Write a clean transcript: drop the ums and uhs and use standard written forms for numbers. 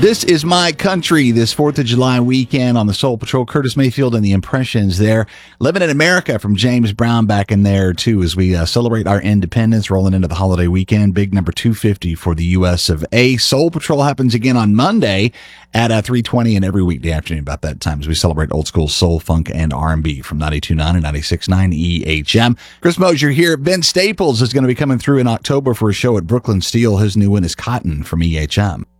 This is my country this 4th of July weekend on the Soul Patrol. Curtis Mayfield and the Impressions there. Living in America from James Brown back in there, too, as we celebrate our independence, rolling into the holiday weekend. Big number 250 for the U.S. of A. Soul Patrol happens again on Monday at 3:20 and every weekday afternoon about that time as we celebrate old school soul, funk, and R&B from 92.9 and 96.9 EHM. Chris Mosier here. Vince Staples is going to be coming through in October for a show at Brooklyn Steel. His new one is Cotton from EHM.